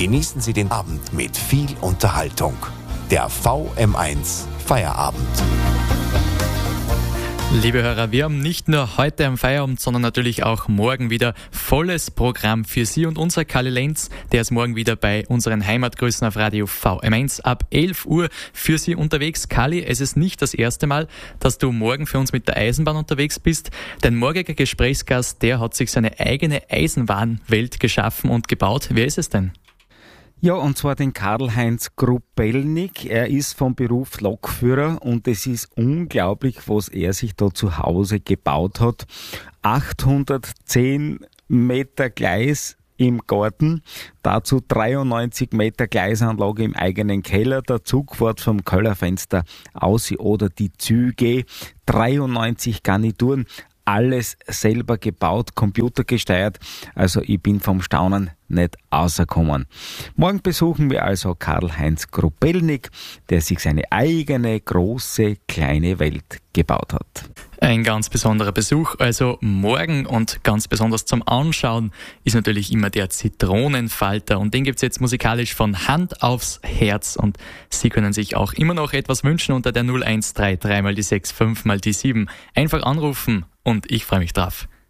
Genießen Sie den Abend mit viel Unterhaltung. Der VM1 Feierabend. Liebe Hörer, wir haben nicht nur heute am Feierabend, sondern natürlich auch morgen wieder volles Programm für Sie und unser Kali Lenz, der ist morgen wieder bei unseren Heimatgrüßen auf Radio VM1 ab 11 Uhr für Sie unterwegs. Kali, es ist nicht das erste Mal, dass du morgen für uns mit der Eisenbahn unterwegs bist. Dein morgiger Gesprächsgast, der hat sich seine eigene Eisenbahnwelt geschaffen und gebaut. Wer ist es denn? Ja, und zwar den Karl-Heinz Grubelnik. Er ist vom Beruf Lokführer und es ist unglaublich, was er sich da zu Hause gebaut hat. 810 Meter Gleis im Garten, dazu 93 Meter Gleisanlage im eigenen Keller, der Zugfahrt vom Kellerfenster aus oder die Züge, 93 Garnituren, alles selber gebaut, computergesteuert, also ich bin vom Staunen nicht rausgekommen. Morgen besuchen wir also Karl-Heinz Grubelnik, der sich seine eigene große, kleine Welt gebaut hat. Ein ganz besonderer Besuch, also morgen, und ganz besonders zum Anschauen ist natürlich immer der Zitronenfalter, und den gibt's jetzt musikalisch von Hand aufs Herz, und Sie können sich auch immer noch etwas wünschen unter der 0133 mal die 65 mal die 7. Einfach anrufen und ich freue mich drauf.